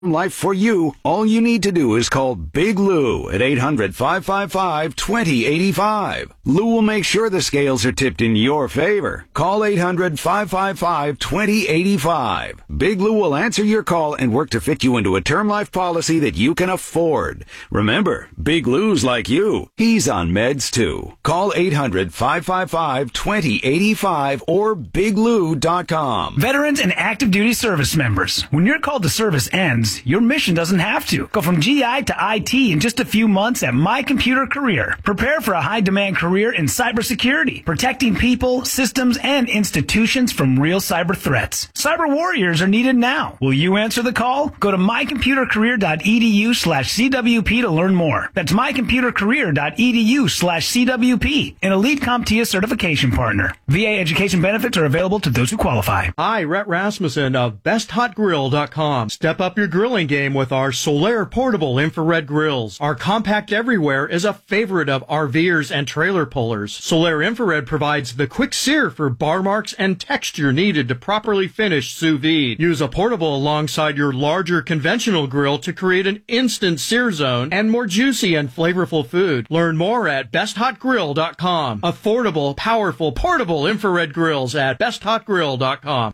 life for you. All you need to do is call Big Lou at 800-555-2085. Lou will make sure the scales are tipped in your favor. Call 800-555-2085. Big Lou will answer your call and work to fit you into a term life policy that you can afford. Remember, Big Lou's like you. He's on meds too. Call 800-555-2085 or biglou.com. Veterans and active duty service members, when your call to service ends, your mission doesn't have to. Go from GI to IT in just a few months at My Computer Career. Prepare for a high-demand career in cybersecurity, protecting people, systems, and institutions from real cyber threats. Cyber warriors are needed now. Will you answer the call? Go to mycomputercareer.edu/CWP to learn more. That's mycomputercareer.edu/CWP, an Elite CompTIA certification partner. VA education benefits are available to those who qualify. Hi, Rhett Rasmussen of BestHotGrill.com. Step up your grilling game with our Solaire portable infrared grills. Our compact everywhere is a favorite of RVers and trailer pullers. Solaire infrared provides the quick sear for bar marks and texture needed to properly finish sous vide. Use a portable alongside your larger conventional grill to create an instant sear zone and more juicy and flavorful food. Learn more at BestHotGrill.com. Affordable, powerful, portable infrared grills at BestHotGrill.com.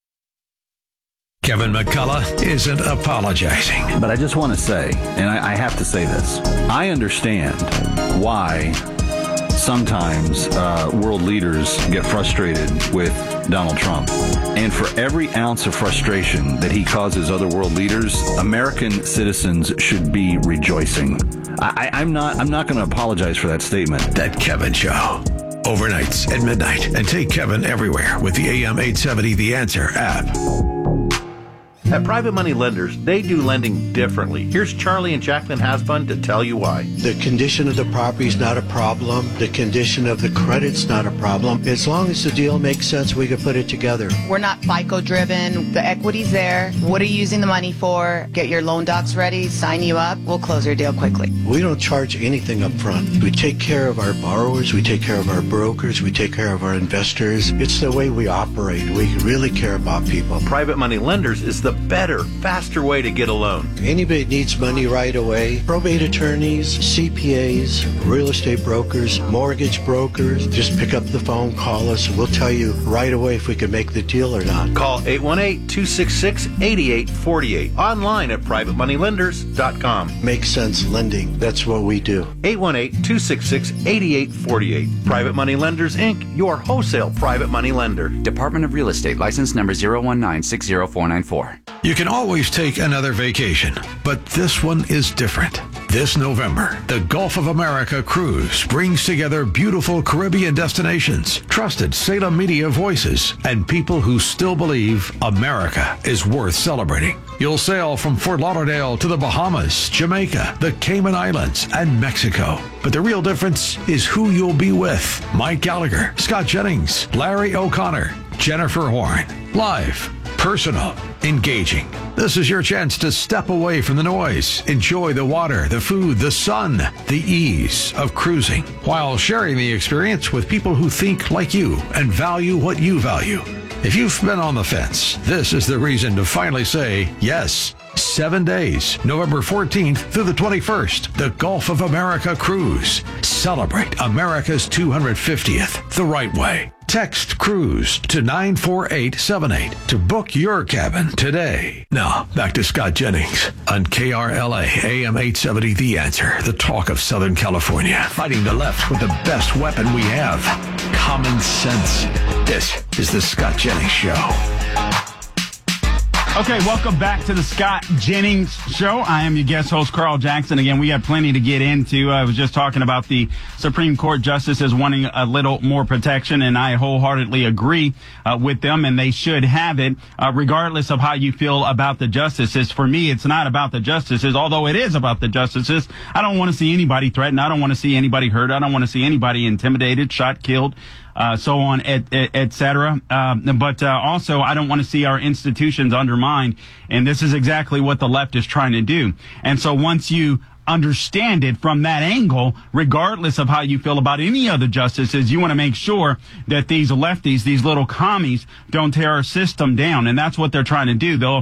Kevin McCullough isn't apologizing. But I just want to say, and I have to say this, I understand why sometimes world leaders get frustrated with Donald Trump. And for every ounce of frustration that he causes other world leaders, American citizens should be rejoicing. I'm not going to apologize for that statement. That Kevin Show. Overnights at midnight. And take Kevin everywhere with the AM 870 The Answer app. At Private Money Lenders, they do lending differently. Here's Charlie and Jacqueline Hasbun to tell you why. The condition of the property is not a problem. The condition of the credit's not a problem. As long as the deal makes sense, we can put it together. We're not FICO driven. The equity's there. What are you using the money for? Get your loan docs ready, sign you up. We'll close your deal quickly. We don't charge anything up front. We take care of our borrowers. We take care of our brokers. We take care of our investors. It's the way we operate. We really care about people. Private Money Lenders is the better, faster way to get a loan. Anybody needs money right away. Probate attorneys, CPAs, real estate brokers, mortgage brokers. Just pick up the phone, call us, and we'll tell you right away if we can make the deal or not. Call 818-266-8848. Online at privatemoneylenders.com. Makes sense lending. That's what we do. 818-266-8848. Private Money Lenders, Inc., your wholesale private money lender. Department of Real Estate, license number 019-60494. You can always take another vacation, but this one is different. This November, the Gulf of America Cruise brings together beautiful Caribbean destinations, trusted Salem media voices, and people who still believe America is worth celebrating. You'll sail from Fort Lauderdale to the Bahamas, Jamaica, the Cayman Islands, and Mexico. But the real difference is who you'll be with. Mike Gallagher, Scott Jennings, Larry O'Connor, Jennifer Horn. Live, personal, engaging. This is your chance to step away from the noise, enjoy the water, the food, the sun, the ease of cruising, while sharing the experience with people who think like you and value what you value. If you've been on the fence, this is the reason to finally say yes. 7 days, November 14th through the 21st, the Gulf of America Cruise. Celebrate America's 250th the right way. Text CRUISE to 94878 to book your cabin today. Now, back to Scott Jennings on KRLA AM 870 The Answer, the talk of Southern California. Fighting the left with the best weapon we have, common sense. This is the Scott Jennings Show. Okay, welcome back to the Scott Jennings Show. I am your guest host, Carl Jackson. Again, we have plenty to get into. I was just talking about the Supreme Court justices wanting a little more protection, and I wholeheartedly agree with them, and they should have it, regardless of how you feel about the justices. For me, it's not about the justices, although it is about the justices. I don't want to see anybody threatened. I don't want to see anybody hurt. I don't want to see anybody intimidated, shot, killed, so on, et cetera. But also, I don't want to see our institutions undermined. And this is exactly what the left is trying to do. And so once you understand it from that angle, regardless of how you feel about any other justices. You want to make sure that these lefties, these little commies, don't tear our system down, and that's what they're trying to do. They'll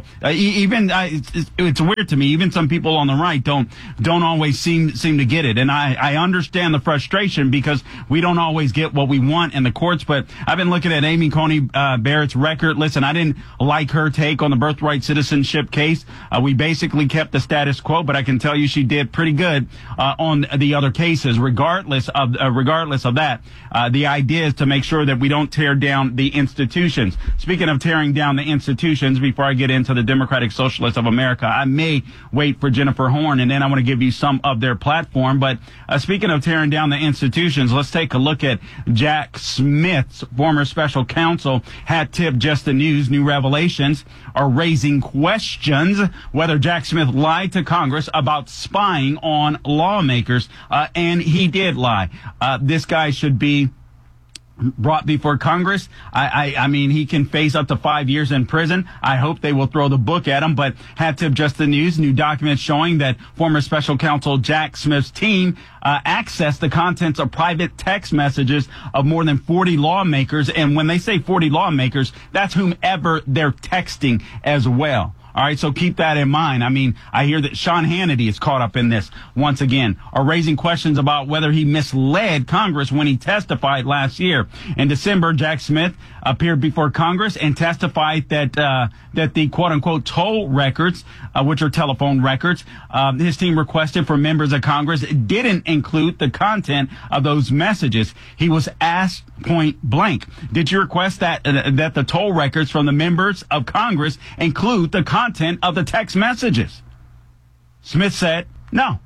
it's weird to me. Even some people on the right don't always seem to get it, and I understand the frustration because we don't always get what we want in the courts. But I've been looking at Amy Coney Barrett's record. Listen, I didn't like her take on the birthright citizenship case. We basically kept the status quo, but I can tell you she did pretty good on the other cases. Regardless of that, the idea is to make sure that we don't tear down the institutions. Speaking of tearing down the institutions, before I get into the Democratic Socialists of America, I may wait for Jennifer Horn, and then I want to give you some of their platform. But speaking of tearing down the institutions, let's take a look at Jack Smith's former special counsel hat tip Just the News. New revelations are raising questions whether Jack Smith lied to Congress about spying on lawmakers, and he did lie. This guy should be brought before Congress. I mean, he can face up to 5 years in prison. I hope they will throw the book at him. But hat tip Just the News, new documents showing that former special counsel Jack Smith's team accessed the contents of private text messages of more than 40 lawmakers. And when they say 40 lawmakers, that's whomever they're texting as well. All right, so keep that in mind. I mean, I hear that Sean Hannity is caught up in this once again, are raising questions about whether he misled Congress when he testified last year. In December, Jack Smith appeared before Congress and testified that the quote-unquote toll records, which are telephone records, his team requested for members of Congress didn't include the content of those messages. He was asked point blank, did you request that the toll records from the members of Congress include the content of the text messages? Smith said no.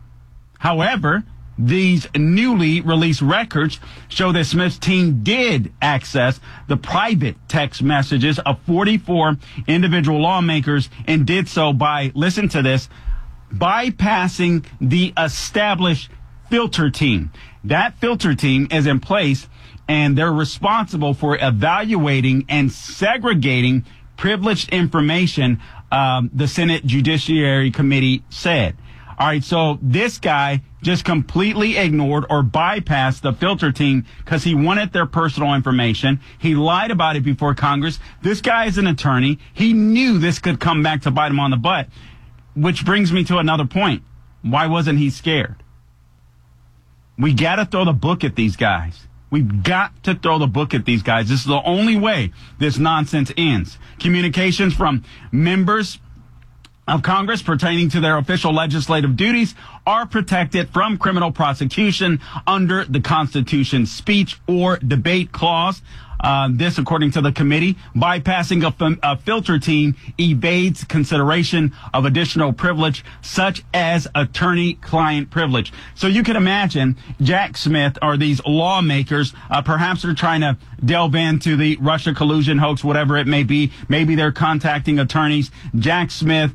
However, these newly released records show that Smith's team did access the private text messages of 44 individual lawmakers and did so by, listen to this, bypassing the established filter team. That filter team is in place, and they're responsible for evaluating and segregating privileged information, the Senate Judiciary Committee said. All right, so this guy just completely ignored or bypassed the filter team because he wanted their personal information. He lied about it before Congress. This guy is an attorney. He knew this could come back to bite him on the butt, which brings me to another point. Why wasn't he scared? We got to throw the book at these guys. We've got to throw the book at these guys. This is the only way this nonsense ends. Communications from members of Congress pertaining to their official legislative duties are protected from criminal prosecution under the Constitution's speech or debate clause. This, according to the committee, bypassing a filter team evades consideration of additional privilege, such as attorney-client privilege. So you can imagine Jack Smith or these lawmakers, perhaps they're trying to delve into the Russia collusion hoax, whatever it may be. Maybe they're contacting attorneys. Jack Smith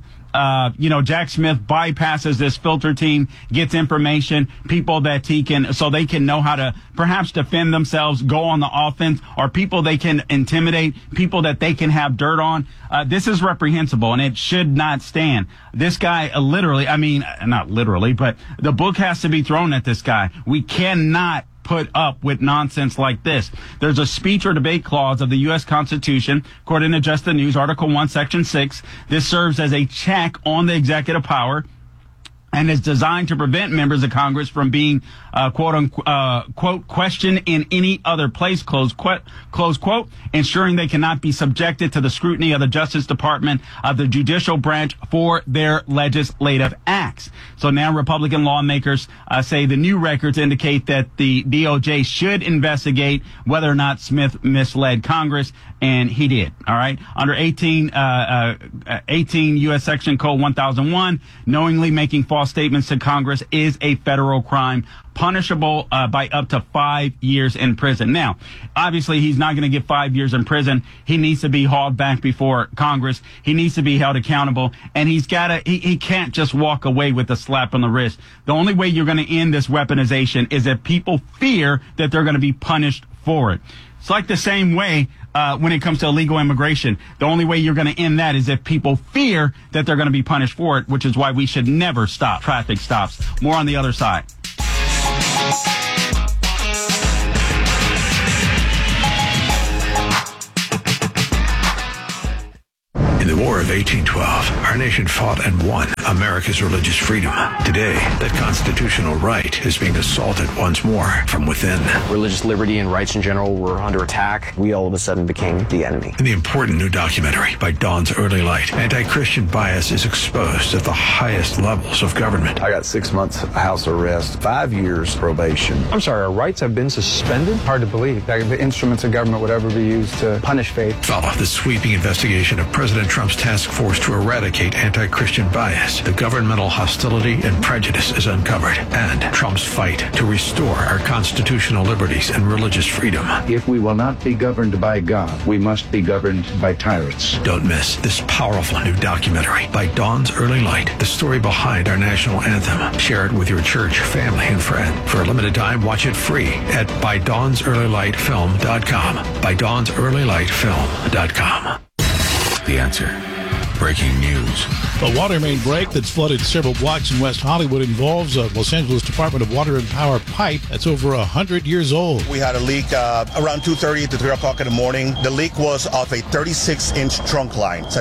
bypasses this filter team, gets information, people that he can, so they can know how to perhaps defend themselves, go on the offense, or people they can intimidate, people that they can have dirt on. This is reprehensible, and it should not stand. This guy literally, I mean, not literally, but the book has to be thrown at this guy. We cannot put up with nonsense like this. There's a speech or debate clause of the U.S. Constitution, according to Just the News, Article 1, Section 6. This serves as a check on the executive power and is designed to prevent members of Congress from being, quote, questioned in any other place, close quote, ensuring they cannot be subjected to the scrutiny of the Justice Department of the judicial branch for their legislative acts. So now Republican lawmakers say the new records indicate that the DOJ should investigate whether or not Smith misled Congress, and he did. All right. Under 18 U.S. Section Code 1001, knowingly making false statements to Congress is a federal crime, punishable by up to 5 years in prison. Now, obviously, he's not going to get 5 years in prison. He needs to be hauled back before Congress. He needs to be held accountable, and he can't just walk away with a slap on the wrist. The only way you're going to end this weaponization is if people fear that they're going to be punished for it. It's like the same way when it comes to illegal immigration. The only way you're going to end that is if people fear that they're going to be punished for it, which is why we should never stop traffic stops. More on the other side. In the War of 1812, our nation fought and won America's religious freedom. Today, that constitutional right is being assaulted once more from within. Religious liberty and rights in general were under attack. We all of a sudden became the enemy. In the important new documentary, By Dawn's Early Light, anti-Christian bias is exposed at the highest levels of government. I got 6 months house arrest, 5 years probation. I'm sorry, our rights have been suspended? Hard to believe that the instruments of government would ever be used to punish faith. Follow the sweeping investigation of President Trump's task force to eradicate anti-Christian bias. The governmental hostility and prejudice is uncovered, and Trump's fight to restore our constitutional liberties and religious freedom. If we will not be governed by God, we must be governed by tyrants. Don't miss this powerful new documentary, By Dawn's Early Light, the story behind our national anthem. Share it with your church, family, and friend. For a limited time, watch it free at ByDawnsEarlyLightFilm.com. ByDawnsEarlyLightFilm.com. The Answer. Breaking news. A water main break that's flooded several blocks in West Hollywood involves a Los Angeles Department of Water and Power pipe that's over 100 years old. We had a leak around 2:30 to 3 o'clock in the morning. The leak was off a 36-inch trunk line. It's a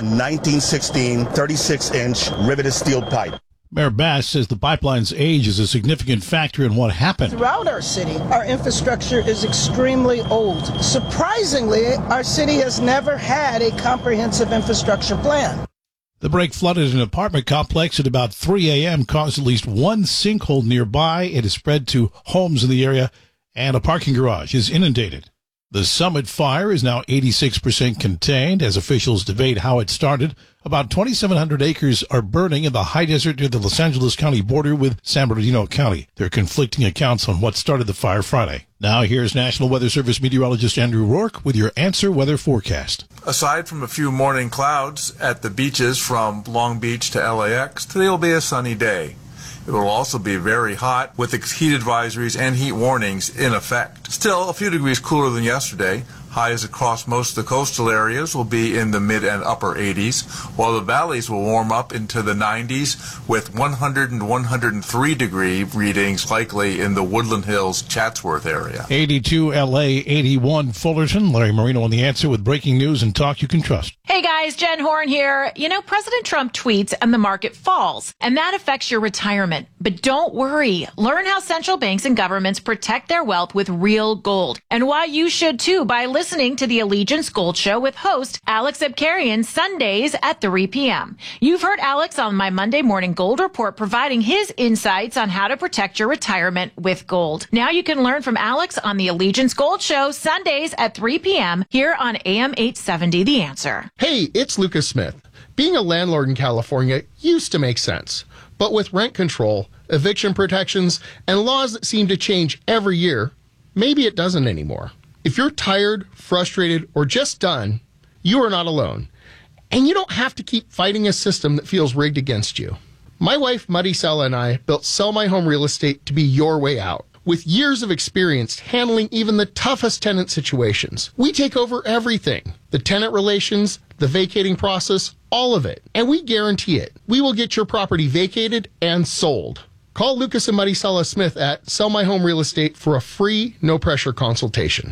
1916 36-inch riveted steel pipe. Mayor Bass says the pipeline's age is a significant factor in what happened. Throughout our city, our infrastructure is extremely old. Surprisingly, our city has never had a comprehensive infrastructure plan. The break flooded an apartment complex at about 3 a.m., caused at least one sinkhole nearby. It has spread to homes in the area, and a parking garage is inundated. The Summit fire is now 86% contained as officials debate how it started. About 2,700 acres are burning in the high desert near the Los Angeles County border with San Bernardino County. There are conflicting accounts on what started the fire Friday. Now here's National Weather Service meteorologist Andrew Rourke with your Answer Weather forecast. Aside from a few morning clouds at the beaches from Long Beach to LAX, today will be a sunny day. It will also be very hot with heat advisories and heat warnings in effect. Still, a few degrees cooler than yesterday. Highs across most of the coastal areas will be in the mid and upper 80s, while the valleys will warm up into the 90s with 100 and 103 degree readings likely in the Woodland Hills, Chatsworth area. 82 LA, 81 Fullerton. Larry Marino on The Answer with breaking news and talk you can trust. Hey guys, Jen Horn here. You know, President Trump tweets and the market falls, and that affects your retirement. But don't worry. Learn how central banks and governments protect their wealth with real gold, and why you should too by listening to the Allegiance Gold Show with host Alex Abkarian Sundays at 3 p.m. You've heard Alex on my Monday Morning Gold Report providing his insights on how to protect your retirement with gold. Now you can learn from Alex on the Allegiance Gold Show Sundays at 3 p.m. here on AM 870 The Answer. Hey, it's Lucas Smith. Being a landlord in California used to make sense, but with rent control, eviction protections, and laws that seem to change every year, maybe it doesn't anymore. If you're tired, frustrated, or just done, you are not alone. And you don't have to keep fighting a system that feels rigged against you. My wife, Maricela, and I built Sell My Home Real Estate to be your way out. With years of experience handling even the toughest tenant situations, we take over everything. The tenant relations, the vacating process, all of it. And we guarantee it. We will get your property vacated and sold. Call Lucas and Maricela Smith at Sell My Home Real Estate for a free, no-pressure consultation.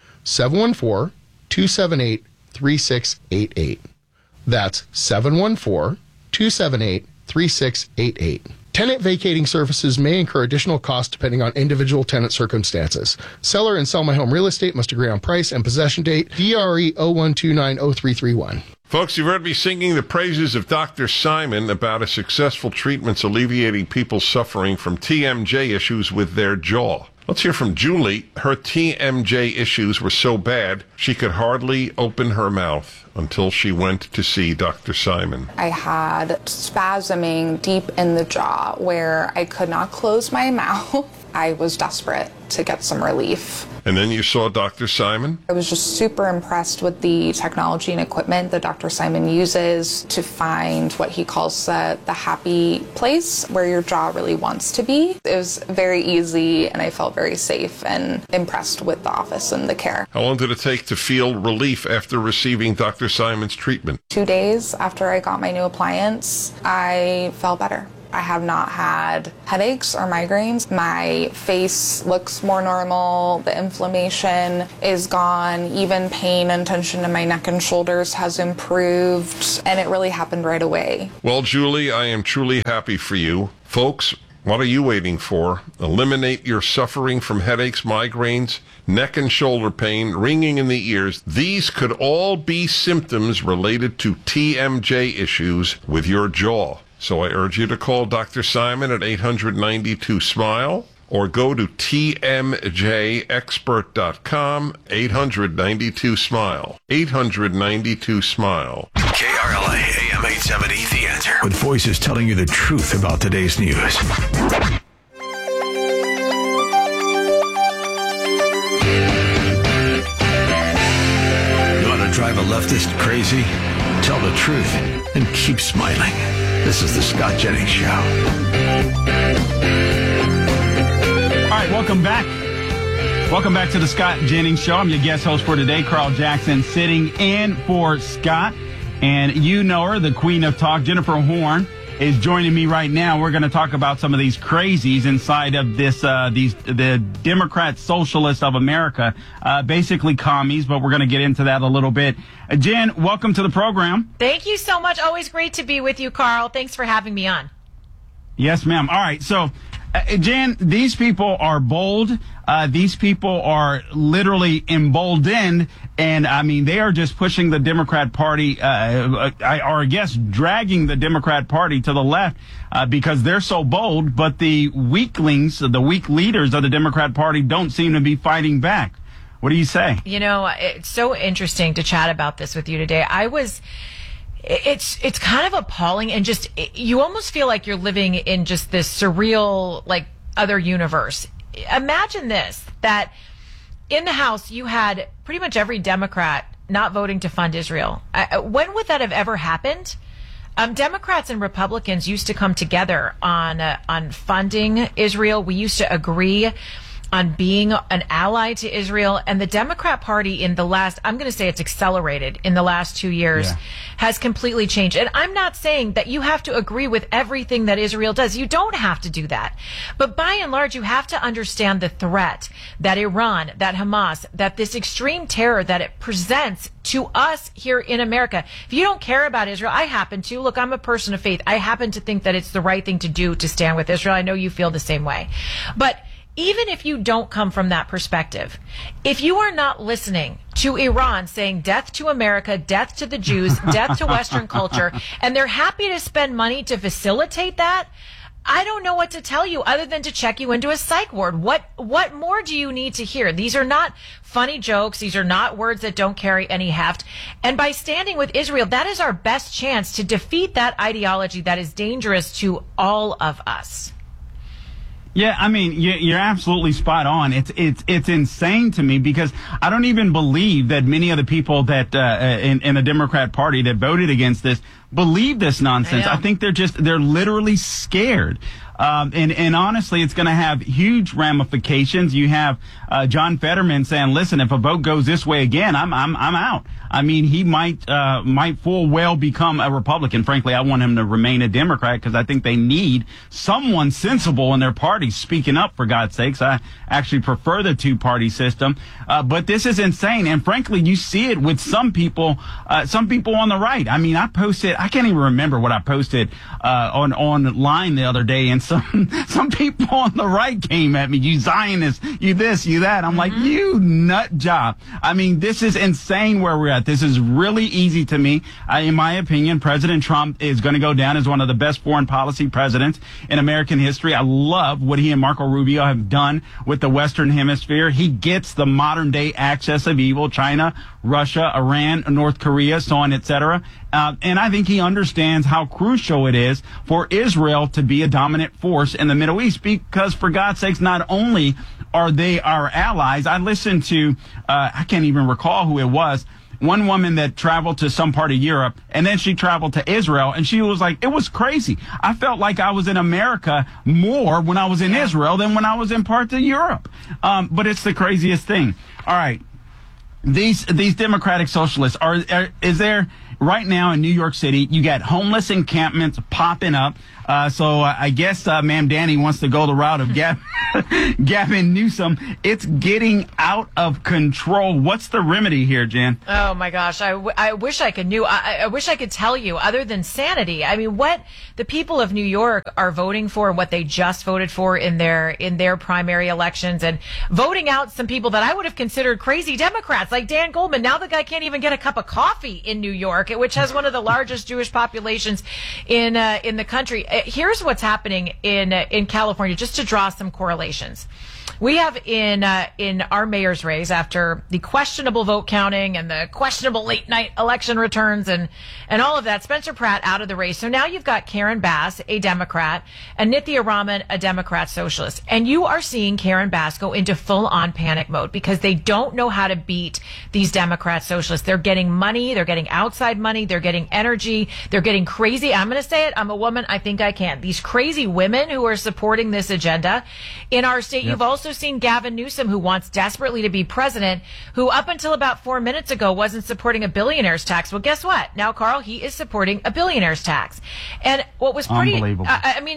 714-278-3688. That's 714-278-3688. Tenant vacating services may incur additional costs depending on individual tenant circumstances. Seller and Sell My Home Real Estate must agree on price and possession date. DRE 01290331. Folks, you've heard me singing the praises of Dr. Simon about his successful treatments alleviating people suffering from TMJ issues with their jaw. Let's hear from Julie. Her TMJ issues were so bad, she could hardly open her mouth until she went to see Dr. Simon. I had spasming deep in the jaw where I could not close my mouth. I was desperate to get some relief. And then you saw Dr. Simon? I was just super impressed with the technology and equipment that Dr. Simon uses to find what he calls the happy place where your jaw really wants to be. It was very easy, and I felt very safe and impressed with the office and the care. How long did it take to feel relief after receiving Dr. Simon's treatment? 2 days after I got my new appliance, I felt better. I have not had headaches or migraines. My face looks more normal. The inflammation is gone. Even pain and tension in my neck and shoulders has improved. And it really happened right away. Well, Julie, I am truly happy for you. Folks, what are you waiting for? Eliminate your suffering from headaches, migraines, neck and shoulder pain, ringing in the ears. These could all be symptoms related to TMJ issues with your jaw. So I urge you to call Dr. Simon at 800-92-SMILE or go to tmjexpert.com, 800-92-SMILE, 800-92-SMILE. KRLA AM 870, The Answer. With voices telling you the truth about today's news. You want to drive a leftist crazy? Tell the truth and keep smiling. This is the Scott Jennings Show. All right, welcome back. Welcome back to the Scott Jennings Show. I'm your guest host for today, Carl Jackson, sitting in for Scott. And you know her, the queen of talk, Jennifer Horn, is joining me right now. We're going to talk about some of these crazies inside of the Democrat Socialists of America, basically commies, but we're going to get into that a little bit. Jen, welcome to the program. Thank you so much. Always great to be with you, Carl. Thanks for having me on. Yes, ma'am. All right. So, Jen, these people are bold. These people are literally emboldened. And, I mean, they are just pushing the Democrat Party, or I guess dragging the Democrat Party to the left because they're so bold. But the weaklings, the weak leaders of the Democrat Party don't seem to be fighting back. What do you say? You know, it's so interesting to chat about this with you today. It's kind of appalling, and just you almost feel like you're living in just this surreal, like, other universe. Imagine this, that in the House you had pretty much every Democrat not voting to fund Israel. When would that have ever happened? Democrats and Republicans used to come together on funding Israel. We used to agree on being an ally to Israel, and the Democrat Party in the last, I'm going to say it's accelerated in the last 2 years, has completely changed. And I'm not saying that you have to agree with everything that Israel does. You don't have to do that. But by and large, you have to understand the threat that Iran, that Hamas, that this extreme terror that it presents to us here in America. If you don't care about Israel, I happen to. Look, I'm a person of faith. I happen to think that it's the right thing to do to stand with Israel. I know you feel the same way. But even if you don't come from that perspective, if you are not listening to Iran saying death to America, death to the Jews, death to Western culture, and they're happy to spend money to facilitate that, I don't know what to tell you other than to check you into a psych ward. What more do you need to hear? These are not funny jokes. These are not words that don't carry any heft. And by standing with Israel, that is our best chance to defeat that ideology that is dangerous to all of us. Yeah, I mean, you're absolutely spot on. It's insane to me because I don't even believe that many of the people that in the Democrat Party that voted against this believe this nonsense. I think they're literally scared. And honestly, it's going to have huge ramifications. You have John Fetterman saying, "Listen, if a vote goes this way again, I'm out." I mean, he might full well become a Republican. Frankly, I want him to remain a Democrat because I think they need someone sensible in their party speaking up, for God's sakes. I actually prefer the two-party system. But this is insane. And frankly, you see it with some people on the right. I mean, I can't even remember what I posted online the other day, and some people on the right came at me, "You Zionist, you this, you that." I'm like, you nut job. I mean, this is insane where we're at. but this is really easy to me. In my opinion, President Trump is going to go down as one of the best foreign policy presidents in American history. I love what he and Marco Rubio have done with the Western Hemisphere. He gets the modern day axis of evil: China, Russia, Iran, North Korea, so on, etc. And I think he understands how crucial it is for Israel to be a dominant force in the Middle East, because for God's sakes, not only are they our allies. I listened to, I can't even recall who it was, one woman that traveled to some part of Europe, and then she traveled to Israel, and she was like, it was crazy. I felt like I was in America more when I was in Israel than when I was in parts of Europe. But it's the craziest thing. All right. These democratic socialists is there right now in New York City? You got homeless encampments popping up. So I guess Ma'am Danny wants to go the route of Gavin Newsom. It's getting out of control. What's the remedy here, Jan? Oh my gosh, I wish I could I wish I could tell you other than sanity. I mean, what the people of New York are voting for and what they just voted for in their primary elections, and voting out some people that I would have considered crazy Democrats, like Dan Goldman. Now the guy can't even get a cup of coffee in New York, which has one of the largest Jewish populations in the country. Here's what's happening in California, just to draw some correlations. We have in our mayor's race, after the questionable vote counting and the questionable late night election returns and all of that, Spencer Pratt out of the race. So now you've got Karen Bass, a Democrat, and Nithya Raman, a Democrat socialist. And you are seeing Karen Bass go into full on panic mode because they don't know how to beat these Democrat socialists. They're getting money. They're getting outside money. They're getting energy. They're getting crazy. I'm going to say it. I'm a woman. I think I can. These crazy women who are supporting this agenda in our state. Yep. You've also seen Gavin Newsom, who wants desperately to be president, who up until about 4 minutes ago wasn't supporting a billionaire's tax. Well, guess what? Now, Carl, he is supporting a billionaire's tax. And what was pretty, unbelievable. I mean,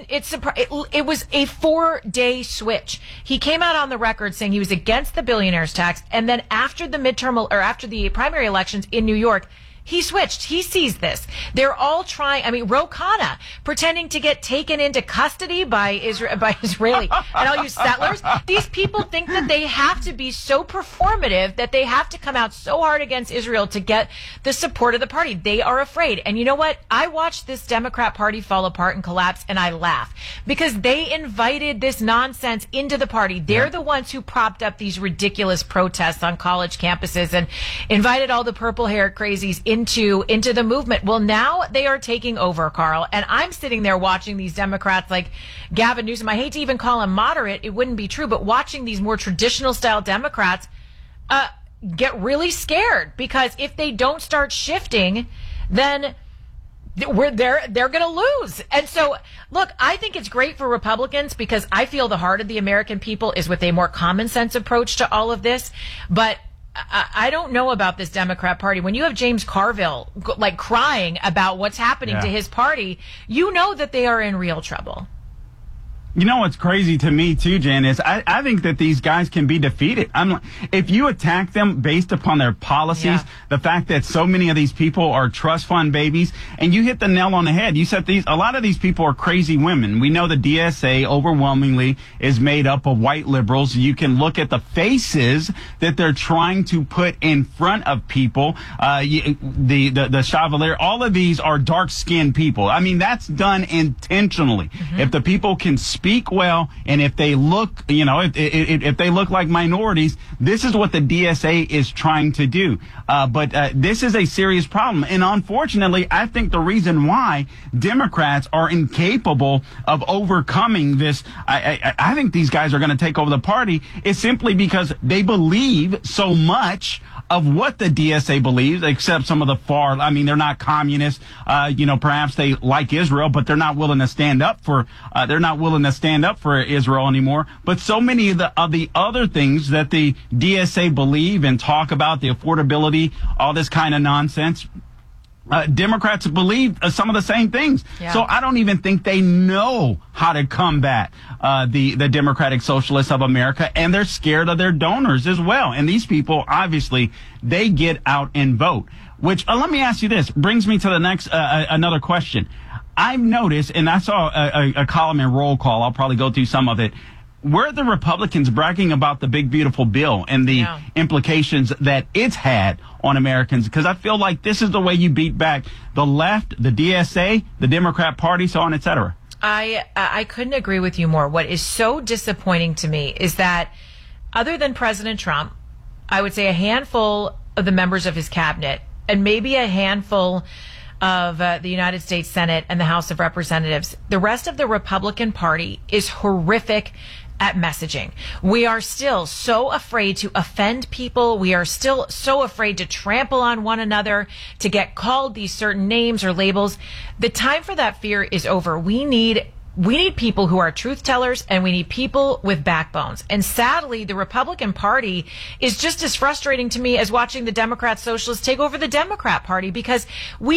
it was a 4-day switch. He came out on the record saying he was against the billionaire's tax. And then after the primary elections in New York, he switched. He sees this. They're all trying. I mean, Ro Khanna pretending to get taken into custody by Israeli, and I'll use settlers. These people think that they have to be so performative that they have to come out so hard against Israel to get the support of the party. They are afraid. And you know what? I watched this Democrat Party fall apart and collapse, and I laugh because they invited this nonsense into the party. They're the ones who propped up these ridiculous protests on college campuses and invited all the purple hair crazies into the movement. Well, now they are taking over, Carl, and I'm sitting there watching these Democrats like Gavin Newsom. I hate to even call him moderate. It wouldn't be true, but watching these more traditional style Democrats get really scared because if they don't start shifting, then they're going to lose. And so, look, I think it's great for Republicans because I feel the heart of the American people is with a more common sense approach to all of this, but I don't know about this Democrat Party. When you have James Carville like crying about what's happening to his party, you know that they are in real trouble. You know what's crazy to me too, Jan, is I think that these guys can be defeated. If you attack them based upon their policies, the fact that so many of these people are trust fund babies, and you hit the nail on the head. You said a lot of these people are crazy women. We know the DSA overwhelmingly is made up of white liberals. You can look at the faces that they're trying to put in front of people. The Chevalier, all of these are dark skinned people. I mean, that's done intentionally. Mm-hmm. If the people can speak well, and if they look, if they look like minorities, this is what the DSA is trying to do. But this is a serious problem. And unfortunately, I think the reason why Democrats are incapable of overcoming this, I think these guys are going to take over the party, is simply because they believe so much of what the DSA believes, except some of the far, they're not communists. Perhaps they like Israel, but they're not willing to stand up for Israel anymore. But so many of the other things that the DSA believe and talk about, the affordability, all this kind of nonsense, Democrats believe some of the same things. Yeah. So I don't even think they know how to combat the Democratic Socialists of America, and they're scared of their donors as well. And these people, obviously, they get out and vote. Which, let me ask you this, brings me to the next, another question. I've noticed, and I saw a column in Roll Call, I'll probably go through some of it, where are the Republicans bragging about the big, beautiful bill and the implications that it's had on Americans? Because I feel like this is the way you beat back the left, the DSA, the Democrat Party, so on, et cetera. I couldn't agree with you more. What is so disappointing to me is that other than President Trump, I would say a handful of the members of his cabinet and maybe a handful of the United States Senate and the House of Representatives, the rest of the Republican Party is horrific at messaging. We are still so afraid to offend people. We are still so afraid to trample on one another, to get called these certain names or labels. The time for that fear is over. We need people who are truth tellers, and we need people with backbones. And sadly, the Republican Party is just as frustrating to me as watching the Democrat Socialists take over the Democrat Party, because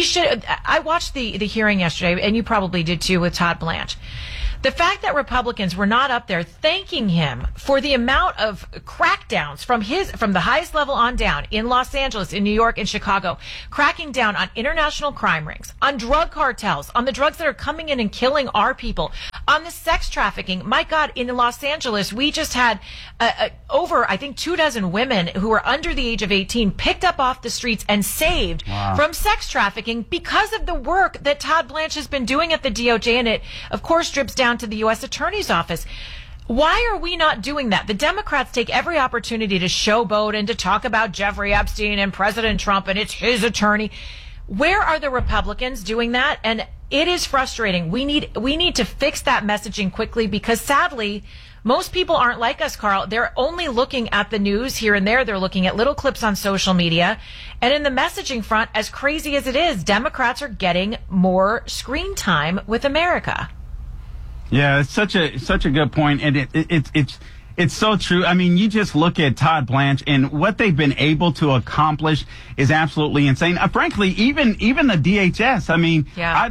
I watched the hearing yesterday, and you probably did too, with Todd Blanche. The fact that Republicans were not up there thanking him for the amount of crackdowns from the highest level on down in Los Angeles, in New York, and Chicago, cracking down on international crime rings, on drug cartels, on the drugs that are coming in and killing our people, on the sex trafficking. My God, in Los Angeles, we just had over, I think, 24 women who were under the age of 18 picked up off the streets and saved from sex trafficking because of the work that Todd Blanche has been doing at the DOJ, and it, of course, drips down to the U.S. Attorney's Office. Why are we not doing that? The Democrats take every opportunity to showboat and to talk about Jeffrey Epstein and President Trump and it's his attorney. Where are the Republicans doing that? And it is frustrating. We need to fix that messaging quickly, because sadly, most people aren't like us, Carl. They're only looking at the news here and there. They're looking at little clips on social media. And in the messaging front, as crazy as it is, Democrats are getting more screen time with America. Yeah, it's such a good point, and it's so true. I mean, you just look at Todd Blanche, and what they've been able to accomplish is absolutely insane. Frankly, even the DHS. I mean,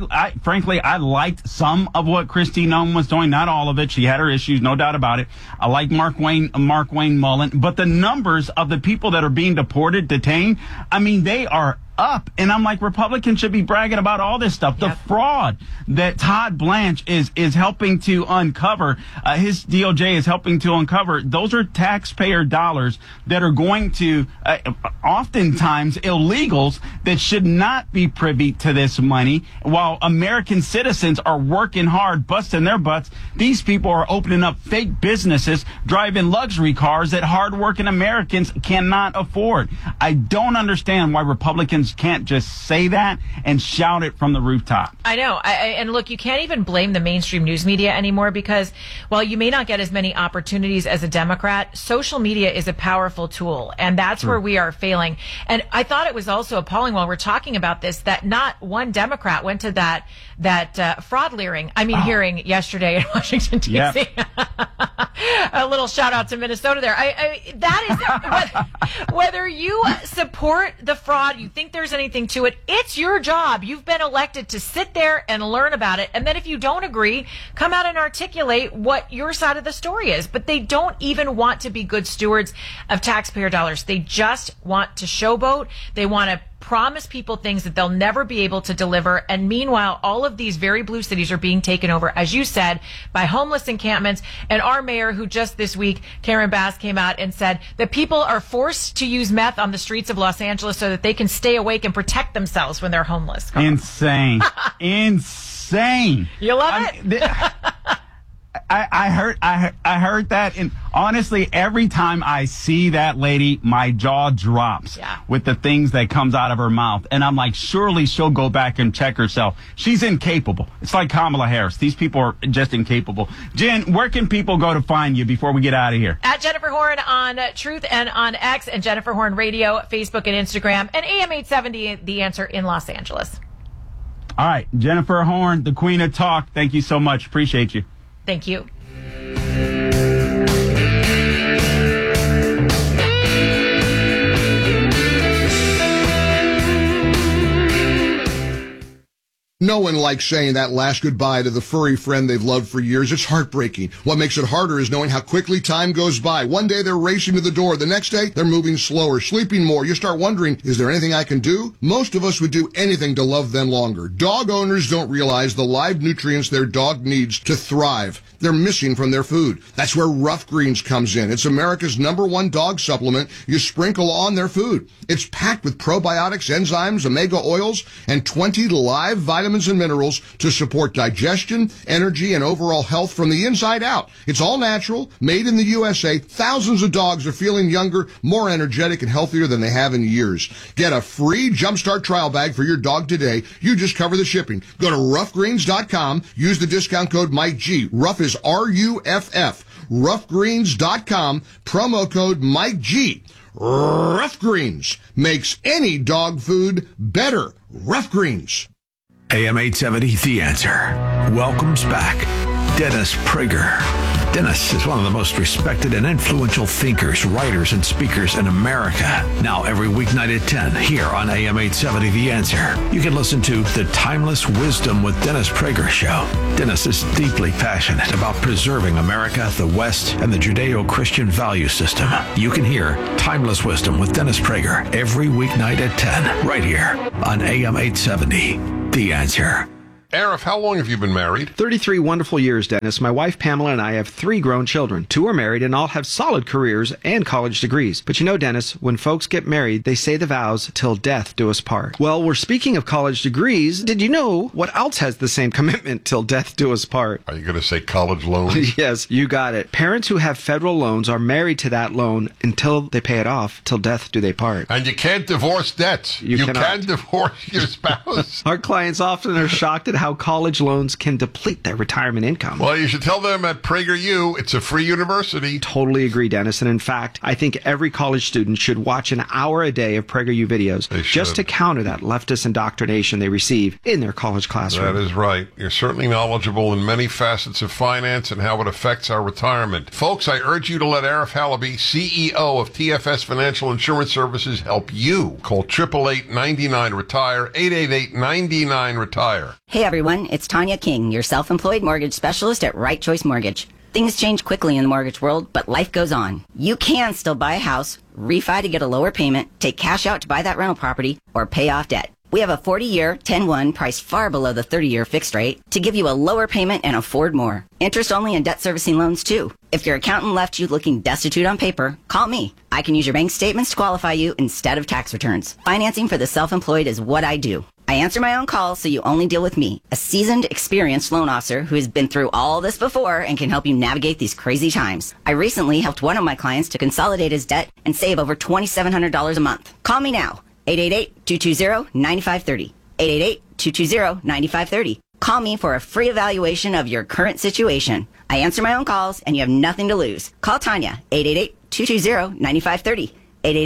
I liked some of what Kristi Noem was doing, not all of it. She had her issues, no doubt about it. I like Mark Wayne Mullen, but the numbers of the people that are being deported, detained, I mean, they are up. And I'm like, Republicans should be bragging about all this stuff. The fraud that Todd Blanche is helping to uncover, his DOJ is helping to uncover, those are taxpayer dollars that are going to, oftentimes, illegals that should not be privy to this money. While American citizens are working hard, busting their butts, these people are opening up fake businesses, driving luxury cars that hardworking Americans cannot afford. I don't understand why Republicans can't just say that and shout it from the rooftop. I know. And look, you can't even blame the mainstream news media anymore, because while you may not get as many opportunities as a Democrat, social media is a powerful tool. And that's where we are failing. And I thought it was also appalling while we're talking about this that not one Democrat went to that fraud hearing yesterday in Washington, D.C. Yep. A little shout out to Minnesota there. That is whether you support the fraud, you think there's anything to it, it's your job. You've been elected to sit there and learn about it. And then if you don't agree, come out and articulate what your side of the story is. But they don't even want to be good stewards of taxpayer dollars. They just want to showboat. They want to promise people things that they'll never be able to deliver. And meanwhile, all of these very blue cities are being taken over, as you said, by homeless encampments. And our mayor, who just this week, Karen Bass, came out and said that people are forced to use meth on the streets of Los Angeles so that they can stay awake and protect themselves when they're homeless. Insane. Insane. You love it? I heard that, and honestly, every time I see that lady, my jaw drops with the things that comes out of her mouth, and I'm like, surely she'll go back and check herself. She's incapable. It's like Kamala Harris. These people are just incapable. Jen, where can people go to find you before we get out of here? At Jennifer Horn on Truth and on X, and Jennifer Horn Radio, Facebook and Instagram, and AM 870 The Answer in Los Angeles. All right, Jennifer Horn, the Queen of Talk. Thank you so much. Appreciate you. Thank you. No one likes saying that last goodbye to the furry friend they've loved for years. It's heartbreaking. What makes it harder is knowing how quickly time goes by. One day they're racing to the door. The next day they're moving slower, sleeping more. You start wondering, is there anything I can do? Most of us would do anything to love them longer. Dog owners don't realize the live nutrients their dog needs to thrive. They're missing from their food. That's where Rough Greens comes in. It's America's #1 dog supplement you sprinkle on their food. It's packed with probiotics, enzymes, omega oils, and 20 live vitamins and minerals to support digestion, energy, and overall health from the inside out. It's all natural, made in the USA. Thousands of dogs are feeling younger, more energetic, and healthier than they have in years. Get a free Jumpstart trial bag for your dog today. You just cover the shipping. Go to roughgreens.com. Use the discount code Mike G. Rough is RUFF. Roughgreens.com. Promo code Mike G. Rough Greens makes any dog food better. Rough Greens. AM 870, The Answer, welcomes back Dennis Prager. Dennis is one of the most respected and influential thinkers, writers, and speakers in America. Now every weeknight at 10 here on AM 870 The Answer, you can listen to The Timeless Wisdom with Dennis Prager show. Dennis is deeply passionate about preserving America, the West, and the Judeo-Christian value system. You can hear Timeless Wisdom with Dennis Prager every weeknight at 10 right here on AM 870 The Answer. Arif, how long have you been married? 33 wonderful years, Dennis. My wife, Pamela, and I have 3 grown children. 2 are married and all have solid careers and college degrees. But you know, Dennis, when folks get married, they say the vows till death do us part. Well, we're speaking of college degrees. Did you know what else has the same commitment till death do us part? Are you going to say college loans? Yes, you got it. Parents who have federal loans are married to that loan until they pay it off. Till death do they part. And you can't divorce debts. You can't divorce your spouse. Our clients often are shocked at how college loans can deplete their retirement income. Well, you should tell them at PragerU, it's a free university. Totally agree, Dennis. And in fact, I think every college student should watch an hour a day of PragerU videos just to counter that leftist indoctrination they receive in their college classroom. That is right. You're certainly knowledgeable in many facets of finance and how it affects our retirement. Folks, I urge you to let Arif Halaby, CEO of TFS Financial Insurance Services, help you. Call 888-99-RETIRE, 888-99-RETIRE. Hey everyone, it's Tanya King, your self-employed mortgage specialist at Right Choice Mortgage. Things change quickly in the mortgage world, but life goes on. You can still buy a house, refi to get a lower payment, take cash out to buy that rental property, or pay off debt. We have a 40-year, 10-1 priced far below the 30-year fixed rate to give you a lower payment and afford more. Interest-only and debt servicing loans, too. If your accountant left you looking destitute on paper, call me. I can use your bank statements to qualify you instead of tax returns. Financing for the self-employed is what I do. I answer my own calls, so you only deal with me, a seasoned, experienced loan officer who has been through all this before and can help you navigate these crazy times. I recently helped one of my clients to consolidate his debt and save over $2,700 a month. Call me now, 888-220-9530, 888-220-9530. Call me for a free evaluation of your current situation. I answer my own calls, and you have nothing to lose. Call Tanya, 888-220-9530.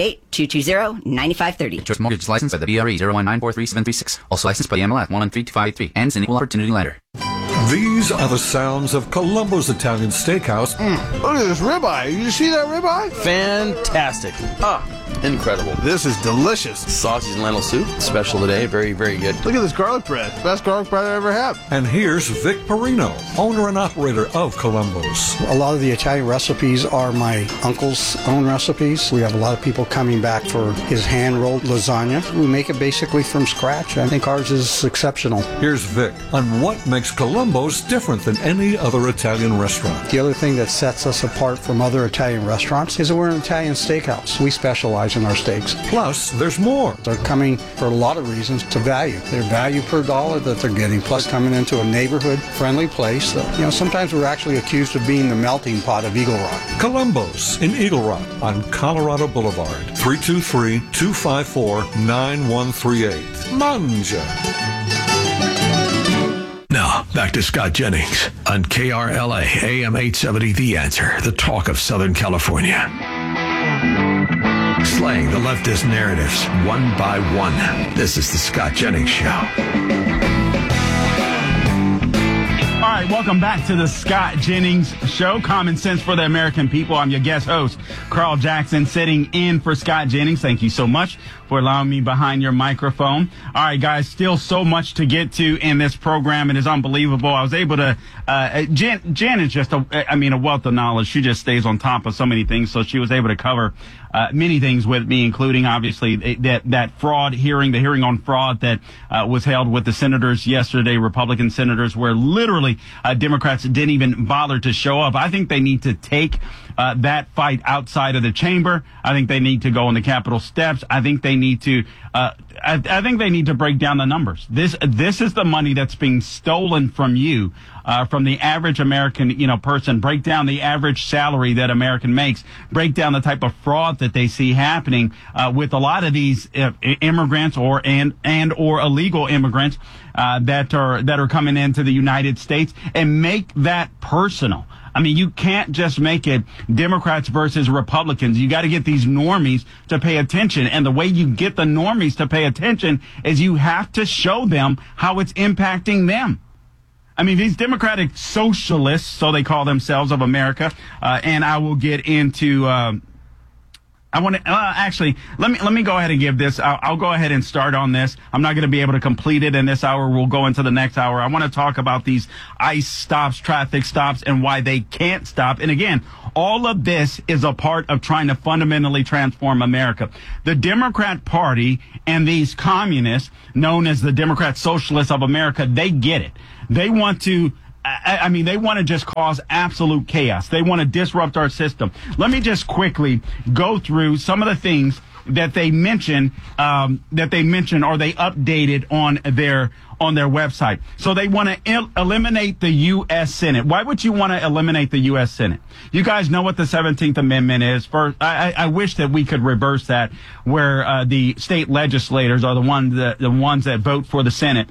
888-220-9530. Choice Mortgage license by the BRE 019433736. Also licensed by the MLF 1132583. Ends in equal opportunity lender. These are the sounds of Columbo's Italian Steakhouse. Look at this ribeye. You see that ribeye? Fantastic. Incredible. This is delicious. Sausage and lentil soup. Special today. Very, very good. Look at this garlic bread. Best garlic bread I ever had. And here's Vic Perino, owner and operator of Columbo's. A lot of the Italian recipes are my uncle's own recipes. We have a lot of people coming back for his hand-rolled lasagna. We make it basically from scratch. I think ours is exceptional. Here's Vic on what makes Columbo's different than any other Italian restaurant. The other thing that sets us apart from other Italian restaurants is that we're an Italian steakhouse. We specialize in our steaks. Plus, there's more. They're coming for a lot of reasons to value. Their value per dollar that they're getting, plus coming into a neighborhood-friendly place. Sometimes we're actually accused of being the melting pot of Eagle Rock. Columbo's in Eagle Rock on Colorado Boulevard. 323-254-9138. Manja. Now, back to Scott Jennings on KRLA AM 870 The Answer, the talk of Southern California. Slaying the leftist narratives one by one. This is the Scott Jennings Show. All right, welcome back to the Scott Jennings Show. Common sense for the American people. I'm your guest host, Carl Jackson, sitting in for Scott Jennings. Thank you so much for allowing me behind your microphone. All right, guys, still so much to get to in this program. It is unbelievable. I was able to, Jen is just a wealth of knowledge. She just stays on top of so many things. So she was able to cover many things with me, including obviously that fraud hearing, the hearing on fraud that was held with the senators yesterday, Republican senators, where literally Democrats didn't even bother to show up. I think they need to take that fight outside of the chamber. I think they need to go on the Capitol steps. I think they need to, I think they need to break down the numbers. This is the money that's being stolen from you, from the average American, person. Break down the average salary that American makes. Break down the type of fraud that they see happening, with a lot of these immigrants or illegal immigrants, that are coming into the United States, and make that personal. I mean, you can't just make it Democrats versus Republicans. You got to get these normies to pay attention. And the way you get the normies to pay attention is you have to show them how it's impacting them. I mean, these Democratic socialists, so they call themselves, of America, and I will get into, actually, let me go ahead and give this. I'll go ahead and start on this. I'm not going to be able to complete it in this hour. We'll go into the next hour. I want to talk about these ICE stops, traffic stops, and why they can't stop. And again, all of this is a part of trying to fundamentally transform America. The Democrat Party and these communists, known as the Democrat Socialists of America, they get it. They want to they want to just cause absolute chaos. They want to disrupt our system. Let me just quickly go through some of the things that they mentioned, or they updated on their website. So they want to eliminate the U.S. Senate. Why would you want to eliminate the U.S. Senate? You guys know what the 17th Amendment is. First, I wish that we could reverse that, where the state legislators are the ones that vote for the Senate,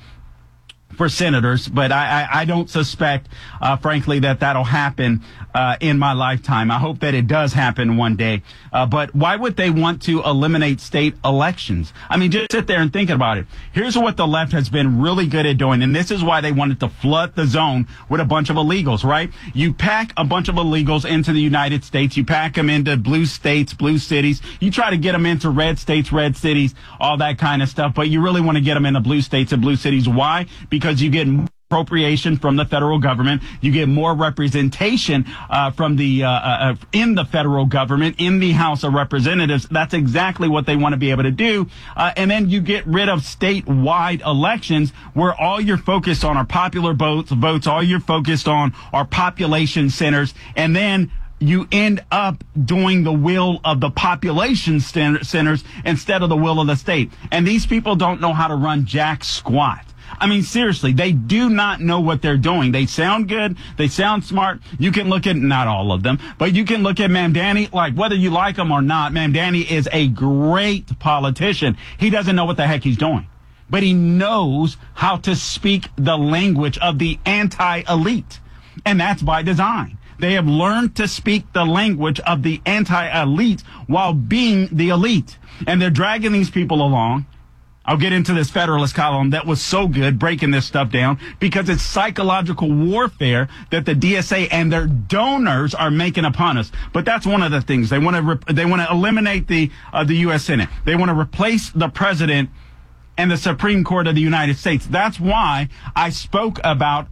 for senators, but I don't suspect, frankly, that that'll happen in my lifetime. I hope that it does happen one day. But why would they want to eliminate state elections? I mean, just sit there and think about it. Here's what the left has been really good at doing, and this is why they wanted to flood the zone with a bunch of illegals, right? You pack a bunch of illegals into the United States. You pack them into blue states, blue cities. You try to get them into red states, red cities, all that kind of stuff. But you really want to get them into blue states and blue cities. Why? Because you get appropriation from the federal government. You get more representation from the in the federal government, in the House of Representatives. That's exactly what they want to be able to do. And then you get rid of statewide elections, where all you're focused on are popular votes, all you're focused on are population centers, and then you end up doing the will of the population centers instead of the will of the state. And these people don't know how to run jack squat. I mean, seriously, they do not know what they're doing. They sound good. They sound smart. You can look at, not all of them, but you can look at Mamdani, like, whether you like him or not, Mamdani is a great politician. He doesn't know what the heck he's doing, but he knows how to speak the language of the anti-elite. And that's by design. They have learned to speak the language of the anti-elite while being the elite. And they're dragging these people along. I'll get into this Federalist column that was so good, breaking this stuff down, because it's psychological warfare that the DSA and their donors are making upon us. But that's one of the things. They want to eliminate the U.S. Senate. They want to replace the president and the Supreme Court of the United States. That's why I spoke about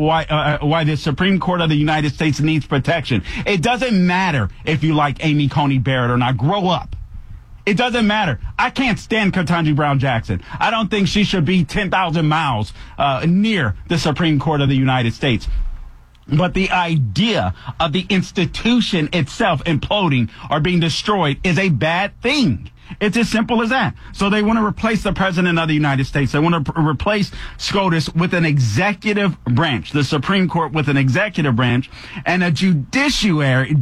why the Supreme Court of the United States needs protection. It doesn't matter if you like Amy Coney Barrett or not. Grow up. It doesn't matter. I can't stand Ketanji Brown Jackson. I don't think she should be 10,000 miles near the Supreme Court of the United States. But the idea of the institution itself imploding or being destroyed is a bad thing. It's as simple as that. So they want to replace the president of the United States. They want to replace SCOTUS with an executive branch, the Supreme Court with an executive branch, and a judiciary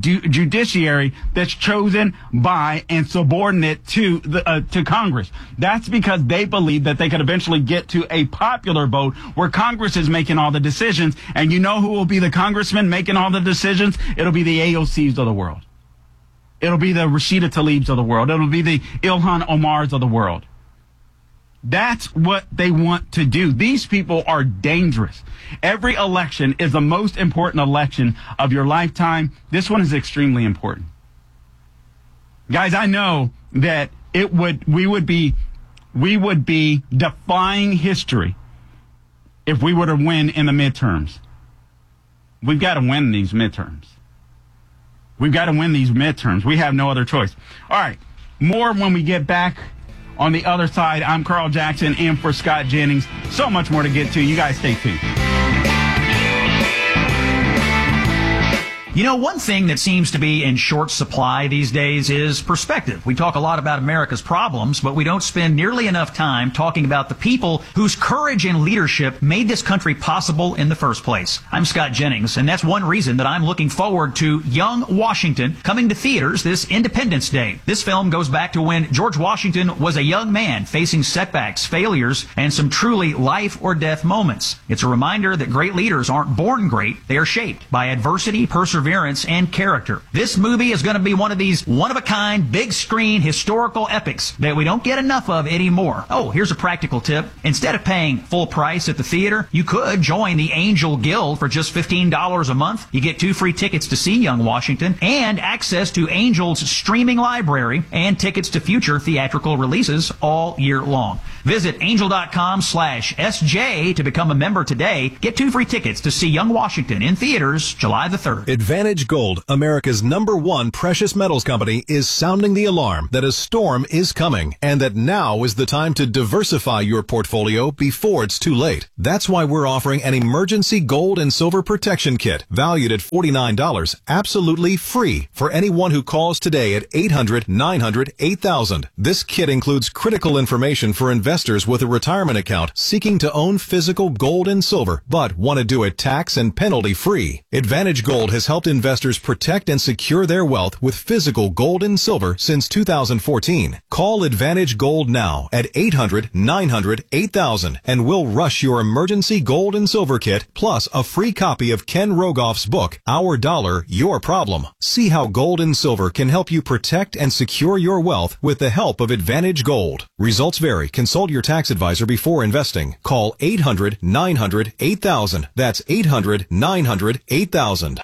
that's chosen by and subordinate to Congress. That's because they believe that they could eventually get to a popular vote where Congress is making all the decisions. And you know who will be the congressman making all the decisions? It'll be the AOCs of the world. It'll be the Rashida Tlaibs of the world. It'll be the Ilhan Omars of the world. That's what they want to do. These people are dangerous. Every election is the most important election of your lifetime. This one is extremely important. Guys, I know that we would be defying history if we were to win in the midterms. We've got to win these midterms. We've got to win these midterms. We have no other choice. All right, more when we get back on the other side. I'm Carl Jackson, in for Scott Jennings. So much more to get to. You guys stay tuned. You know, one thing that seems to be in short supply these days is perspective. We talk a lot about America's problems, but we don't spend nearly enough time talking about the people whose courage and leadership made this country possible in the first place. I'm Scott Jennings, and that's one reason that I'm looking forward to Young Washington coming to theaters this Independence Day. This film goes back to when George Washington was a young man facing setbacks, failures, and some truly life or death moments. It's a reminder that great leaders aren't born great, they are shaped by adversity, perseverance, and character. This movie is going to be one of these one-of-a-kind, big-screen historical epics that we don't get enough of anymore. Oh, here's a practical tip. Instead of paying full price at the theater, you could join the Angel Guild for just $15 a month. You get 2 free tickets to see Young Washington and access to Angel's streaming library and tickets to future theatrical releases all year long. Visit angel.com/SJ to become a member today. Get 2 free tickets to see Young Washington in theaters July the 3rd. Advantage Gold, America's #1 precious metals company, is sounding the alarm that a storm is coming and that now is the time to diversify your portfolio before it's too late. That's why we're offering an emergency gold and silver protection kit valued at $49, absolutely free for anyone who calls today at 800-900-8000. This kit includes critical information for investors with a retirement account seeking to own physical gold and silver, but want to do it tax and penalty free. Advantage Gold has helped investors protect and secure their wealth with physical gold and silver since 2014. Call Advantage Gold now at 800-900-8000 and we'll rush your emergency gold and silver kit plus a free copy of Ken Rogoff's book, Our Dollar, Your Problem. See how gold and silver can help you protect and secure your wealth with the help of Advantage Gold. Results vary. Consult your tax advisor before investing. Call 800-900-8000. That's 800-900-8000.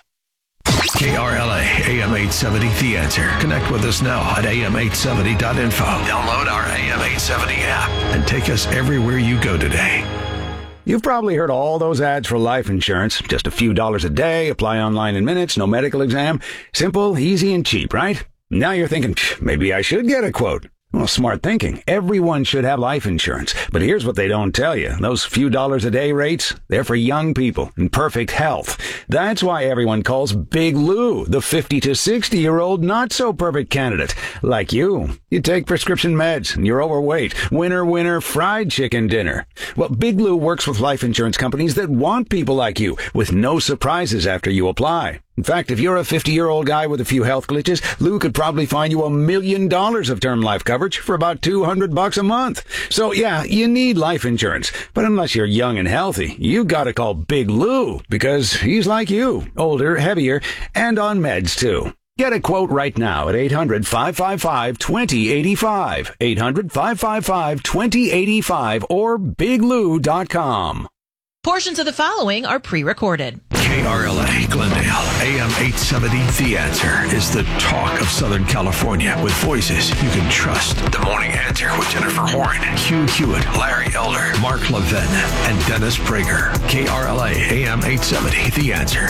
KRLA AM 870 The Answer. Connect with us now at am870.info. Download our AM 870 app and take us everywhere you go today. You've probably heard all those ads for life insurance. Just a few dollars a day, apply online in minutes, no medical exam. Simple, easy, and cheap, right? Now you're thinking, maybe I should get a quote. Well, smart thinking. Everyone should have life insurance. But here's what they don't tell you. Those few dollars a day rates, they're for young people in perfect health. That's why everyone calls Big Lou the 50 to 60-year-old not-so-perfect candidate. Like you. You take prescription meds and you're overweight. Winner, fried chicken dinner. Well, Big Lou works with life insurance companies that want people like you with no surprises after you apply. In fact, if you're a 50-year-old guy with a few health glitches, Lou could probably find you $1 million of term life coverage for about $200 a month. So yeah, you need life insurance. But unless you're young and healthy, you gotta call Big Lou because he's like you, older, heavier, and on meds too. Get a quote right now at 800-555-2085, 800-555-2085, or biglou.com. Portions of the following are pre-recorded. KRLA Glendale, AM 870 The Answer is the talk of Southern California with voices you can trust. The Morning Answer with Jennifer Horn, Hugh Hewitt, Larry Elder, Mark Levin, and Dennis Prager. KRLA AM 870 The Answer.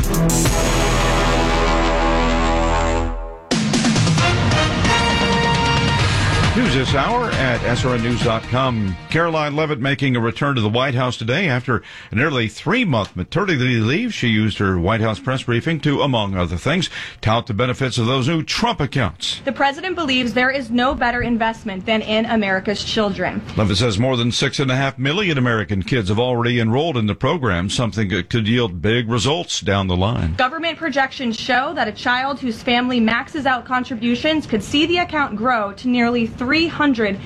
News this hour at SRNnews.com. Caroline Leavitt making a return to the White House today after a nearly 3-month maternity leave. She used her White House press briefing to, among other things, tout the benefits of those new Trump accounts. The president believes there is no better investment than in America's children. Leavitt says more than 6.5 million American kids have already enrolled in the program, something that could yield big results down the line. Government projections show that a child whose family maxes out contributions could see the account grow to nearly $300,000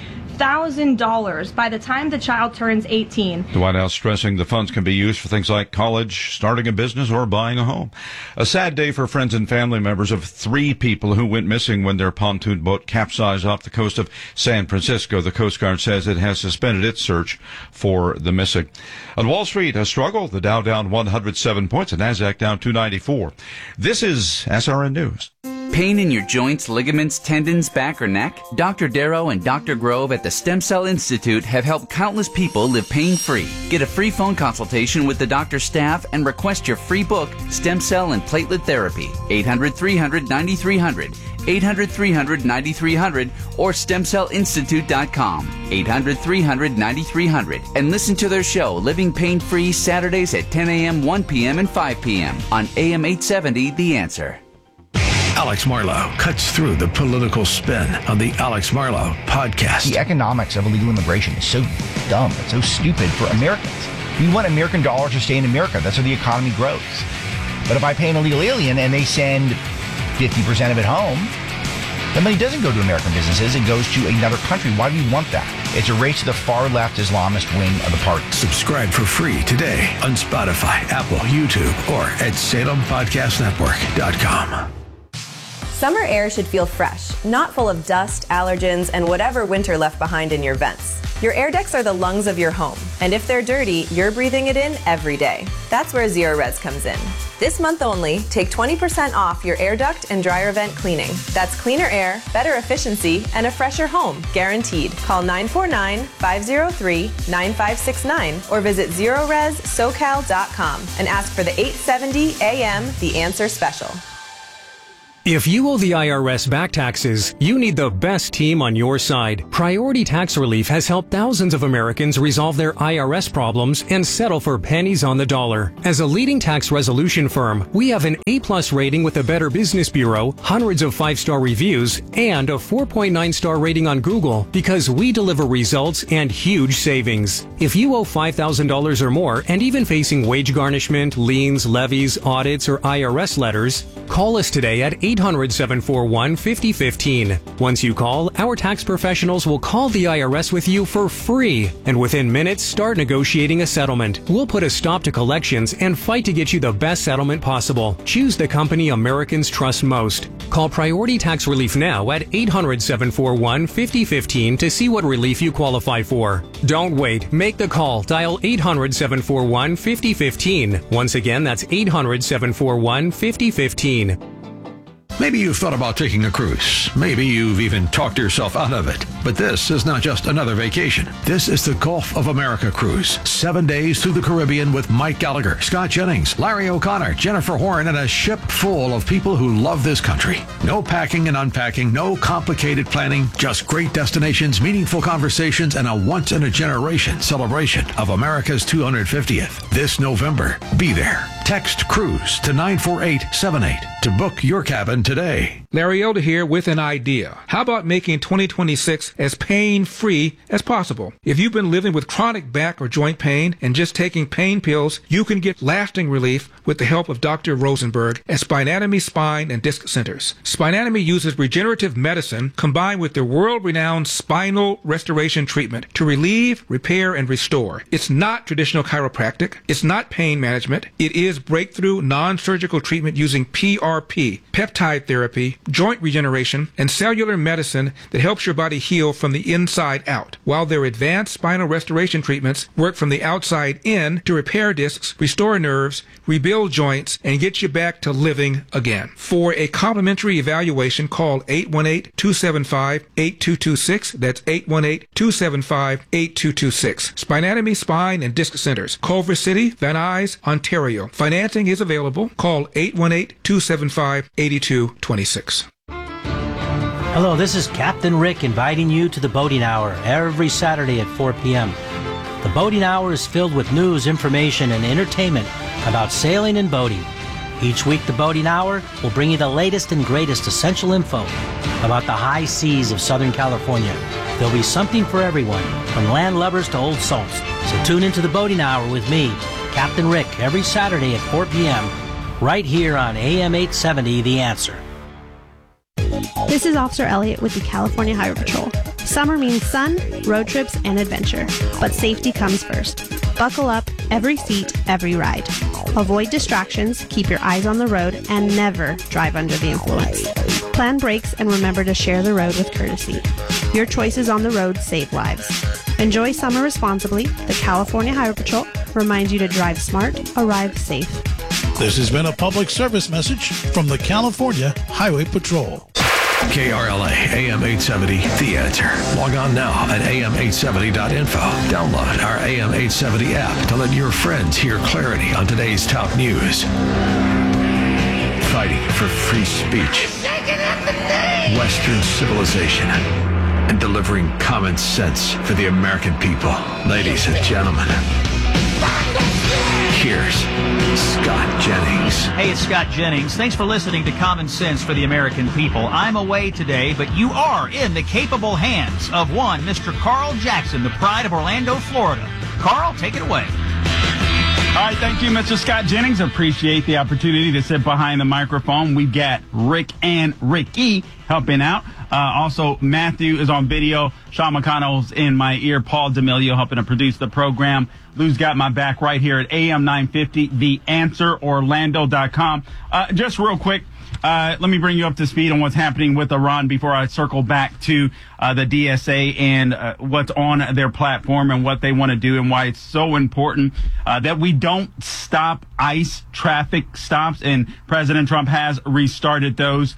$1,000 by the time the child turns 18. The White House stressing the funds can be used for things like college, starting a business, or buying a home. A sad day for friends and family members of 3 people who went missing when their pontoon boat capsized off the coast of San Francisco. The Coast Guard says it has suspended its search for the missing. On Wall Street, a struggle. The Dow down 107 points, the Nasdaq down 294. This is SRN News. Pain in your joints, ligaments, tendons, back, or neck? Dr. Darrow and Dr. Grove at the Stem Cell Institute have helped countless people live pain-free. Get a free phone consultation with the doctor's staff and request your free book, Stem Cell and Platelet Therapy. 800-300-9300, 800-300-9300, or StemCellInstitute.com. 800-300-9300. And listen to their show, Living Pain-Free, Saturdays at 10 a.m., 1 p.m., and 5 p.m. on AM 870, The Answer. Alex Marlow cuts through the political spin on the Alex Marlow podcast. The economics of illegal immigration is so dumb. It's so stupid for Americans. We want American dollars to stay in America. That's how the economy grows. But if I pay an illegal alien and they send 50% of it home, the money doesn't go to American businesses. It goes to another country. Why do we want that? It's a race to the far left Islamist wing of the party. Subscribe for free today on Spotify, Apple, YouTube, or at SalemPodcastNetwork.com. Summer air should feel fresh, not full of dust, allergens, and whatever winter left behind in your vents. Your air decks are the lungs of your home, and if they're dirty, you're breathing it in every day. That's where Zerorez comes in. This month only, take 20% off your air duct and dryer vent cleaning. That's cleaner air, better efficiency, and a fresher home, guaranteed. Call 949-503-9569 or visit ZerorezSocal.com and ask for the 870 AM The Answer Special. If you owe the IRS back taxes, you need the best team on your side. Priority Tax Relief has helped thousands of Americans resolve their IRS problems and settle for pennies on the dollar. As a leading tax resolution firm, we have an A+ rating with the Better Business Bureau, hundreds of 5-star reviews, and a 4.9-star rating on Google because we deliver results and huge savings. If you owe $5,000 or more and even facing wage garnishment, liens, levies, audits, or IRS letters, call us today at 800-741-5015. Once you call, our tax professionals will call the IRS with you for free, and within minutes start negotiating a settlement. We'll put a stop to collections and fight to get you the best settlement possible. Choose the company Americans trust most. Call Priority Tax Relief now at 800-741-5015 to see what relief you qualify for. Don't wait. Make the call. Dial 800-741-5015. Once again, that's 800-741-5015. Maybe you've thought about taking a cruise. Maybe you've even talked yourself out of it. But this is not just another vacation. This is the Gulf of America cruise. 7 days through the Caribbean with Mike Gallagher, Scott Jennings, Larry O'Connor, Jennifer Horn, and a ship full of people who love this country. No packing and unpacking, no complicated planning, just great destinations, meaningful conversations, and a once-in-a-generation celebration of America's 250th. This November, be there. Text CRUISE to 94878 to book your cabin today. Larry Elder here with an idea. How about making 2026 as pain-free as possible? If you've been living with chronic back or joint pain and just taking pain pills, you can get lasting relief with the help of Dr. Rosenberg at Spinatomy Spine and Disc Centers. Spinatomy uses regenerative medicine combined with their world-renowned spinal restoration treatment to relieve, repair, and restore. It's not traditional chiropractic. It's not pain management. It is breakthrough non-surgical treatment using PRP, peptide therapy, joint regeneration, and cellular medicine that helps your body heal from the inside out, while their advanced spinal restoration treatments work from the outside in to repair discs, restore nerves, rebuild joints, and get you back to living again. For a complimentary evaluation, call 818-275-8226. That's 818-275-8226. Spinatomy Spine and Disc Centers, Culver City, Van Nuys, Ontario. Financing is available. Call 818-275-8226. Hello, this is Captain Rick inviting you to the Boating Hour every Saturday at 4 p.m. The Boating Hour is filled with news, information, and entertainment about sailing and boating. Each week, the Boating Hour will bring you the latest and greatest essential info about the high seas of Southern California. There'll be something for everyone, from land lovers to old salts. So tune into the Boating Hour with me, Captain Rick, every Saturday at 4 p.m., right here on AM 870, The Answer. This is Officer Elliott with the California Highway Patrol. Summer means sun, road trips, and adventure. But safety comes first. Buckle up, every seat, every ride. Avoid distractions, keep your eyes on the road, and never drive under the influence. Plan brakes and remember to share the road with courtesy. Your choices on the road save lives. Enjoy summer responsibly. The California Highway Patrol reminds you to drive smart, arrive safe. This has been a public service message from the California Highway Patrol. KRLA AM 870, The Answer. Log on now at am870.info. Download our AM 870 app to let your friends hear clarity on today's top news. Fighting for free speech, Western civilization, and delivering common sense for the American people. Ladies and gentlemen, here's Scott Jennings. Hey, it's Scott Jennings. Thanks for listening to Common Sense for the American People. I'm away today, but you are in the capable hands of one Mr. Carl Jackson, the pride of Orlando, Florida. Carl, take it away. All right, thank you, Mr. Scott Jennings. Appreciate the opportunity to sit behind the microphone. We got Rick and Ricky helping out. Also, Matthew is on video. Sean McConnell's in my ear. Paul D'Amelio helping to produce the program. Lou's got my back right here at AM 950, TheAnswerOrlando.com. Just real quick, let me bring you up to speed on what's happening with Iran before I circle back to the DSA and what's on their platform and what they want to do and why it's so important that we don't stop ICE traffic stops. And President Trump has restarted those,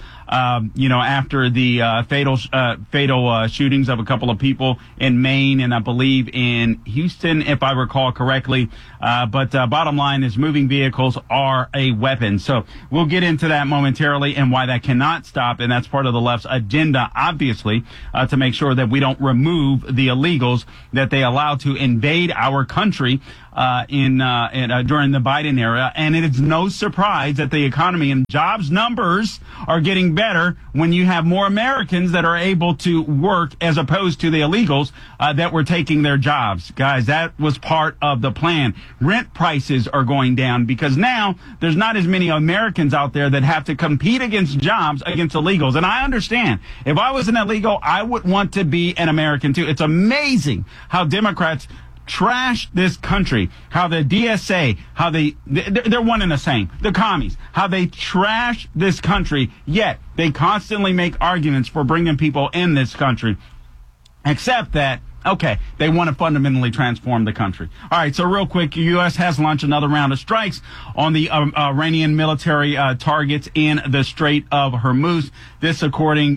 after the fatal shootings of a couple of people in Maine and I believe in Houston, if I recall correctly. But bottom line is moving vehicles are a weapon. So we'll get into that momentarily and why that cannot stop. And that's part of the left's agenda, obviously, to make sure that we don't remove the illegals that they allow to invade our country during the Biden era. And it is no surprise that the economy and jobs numbers are getting better when you have more Americans that are able to work as opposed to the illegals that were taking their jobs. Guys, that was part of the plan. Rent prices are going down because now there's not as many Americans out there that have to compete against jobs against illegals. And I understand. If I was an illegal, I would want to be an American too. It's amazing how Democrats trash this country, how the DSA, how they're one and the same, the commies, how they trash this country, yet they constantly make arguments for bringing people in this country, except that, okay, they want to fundamentally transform the country. All right, so real quick, the U.S. has launched another round of strikes on the Iranian military targets in the Strait of Hormuz. This, according to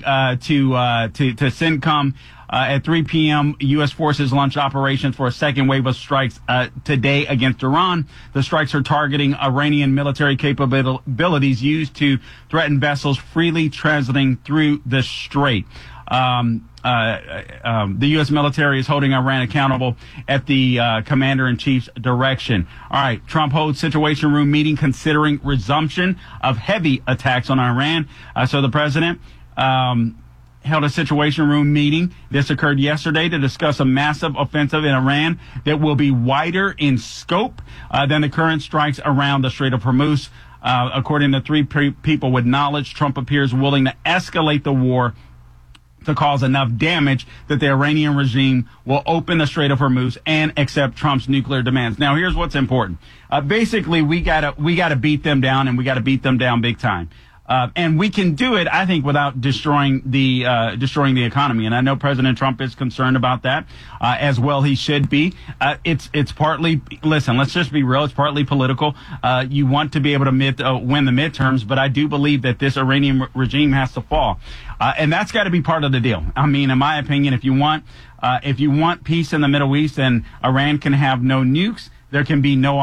CENTCOM. At 3 p.m., U.S. forces launched operations for a second wave of strikes today against Iran. The strikes are targeting Iranian military capabilities used to threaten vessels freely transiting through the strait. The U.S. military is holding Iran accountable at the commander-in-chief's direction. All right, Trump holds Situation Room meeting considering resumption of heavy attacks on Iran. So the president held a Situation Room meeting. This occurred yesterday to discuss a massive offensive in Iran that will be wider in scope than the current strikes around the Strait of Hormuz. According to three people with knowledge, Trump appears willing to escalate the war to cause enough damage that the Iranian regime will open the Strait of Hormuz and accept Trump's nuclear demands. Now, here's what's important. Basically, we gotta beat them down, and we gotta beat them down big time. And we can do it, I think, without destroying the economy. And I know President Trump is concerned about that, as well he should be. It's partly, listen, let's just be real. It's partly political. You want to be able to win the midterms, but I do believe that this Iranian regime has to fall. And that's got to be part of the deal. I mean, in my opinion, if you want peace in the Middle East, then Iran can have no nukes. There can be no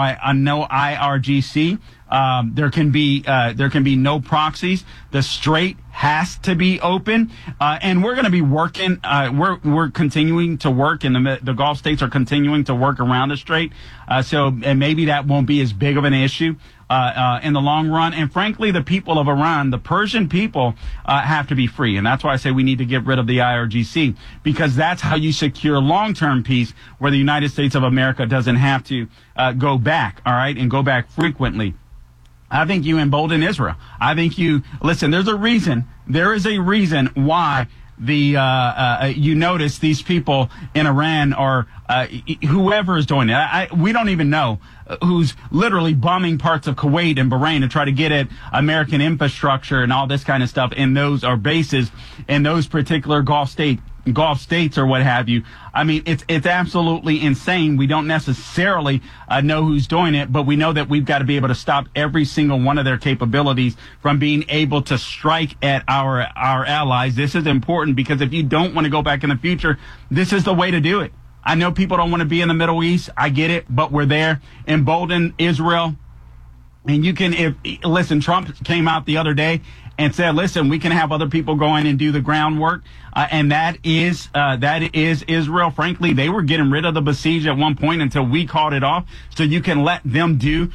IRGC. There can be no proxies. The Strait has to be open, and we're going to be working. We're continuing to work, and the Gulf states are continuing to work around the Strait. And maybe that won't be as big of an issue in the long run. And frankly, the people of Iran, the Persian people, have to be free, and that's why I say we need to get rid of the IRGC, because that's how you secure long-term peace, where the United States of America doesn't have to go back. All right, and go back frequently. I think you embolden Israel. I think there is a reason why you notice these people in Iran are whoever is doing it. We don't even know who's literally bombing parts of Kuwait and Bahrain to try to get at American infrastructure and all this kind of stuff in those are bases in those particular Gulf states or what have you. I mean, it's absolutely insane. We don't necessarily know who's doing it, but we know that we've got to be able to stop every single one of their capabilities from being able to strike at our allies. This is important because if you don't want to go back in the future, this is the way to do it. I know people don't want to be in the Middle East. I get it, but we're there. Embolden Israel. And you can, listen, Trump came out the other day and said, listen, we can have other people go in and do the groundwork. And that is Israel. Frankly, they were getting rid of the Basij at one point until we called it off. So you can let them do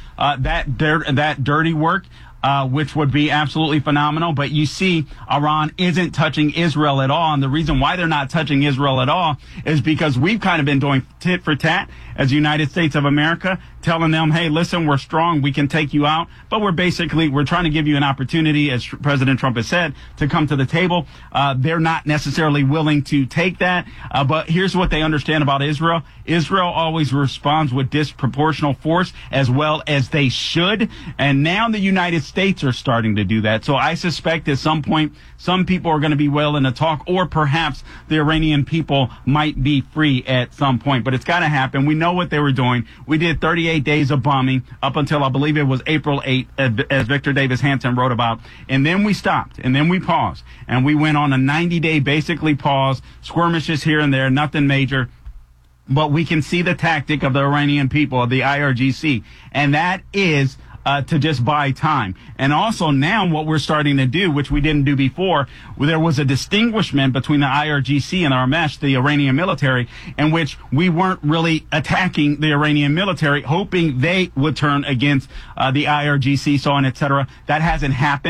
that dirty work. Which would be absolutely phenomenal. But you see, Iran isn't touching Israel at all. And the reason why they're not touching Israel at all is because we've kind of been doing tit for tat as the United States of America, telling them, hey, listen, we're strong. We can take you out. But we're trying to give you an opportunity, as President Trump has said, to come to the table. They're not necessarily willing to take that. But here's what they understand about Israel. Israel always responds with disproportional force as well as they should. And now the United States are starting to do that. So I suspect at some point, some people are going to be willing to talk, or perhaps the Iranian people might be free at some point. But it's got to happen. We know what they were doing. We did 38 days of bombing up until I believe it was April 8th, as Victor Davis Hanson wrote about. And then we stopped, and then we paused. And we went on a 90-day basically pause, skirmishes here and there, nothing major. But we can see the tactic of the Iranian people, of the IRGC, and that is to just buy time. And also now what we're starting to do, which we didn't do before, there was a distinguishment between the IRGC and Armesh, the Iranian military, in which we weren't really attacking the Iranian military, hoping they would turn against the IRGC, so on, et cetera. That hasn't happened.